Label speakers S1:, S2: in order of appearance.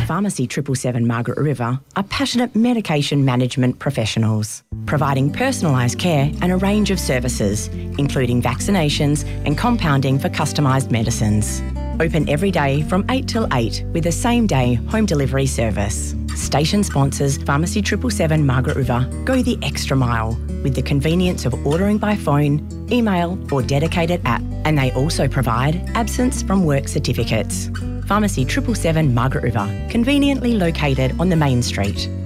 S1: Pharmacy 777 Margaret River are passionate medication management professionals, providing personalised care and a range of services, including vaccinations and compounding for customised medicines. Open every day from 8 till 8 with a same-day home delivery service. Station sponsors Pharmacy 777 Margaret River go the extra mile with the convenience of ordering by phone, email or dedicated app, and they also provide absence from work certificates. Pharmacy 777 Margaret River, conveniently located on the main street.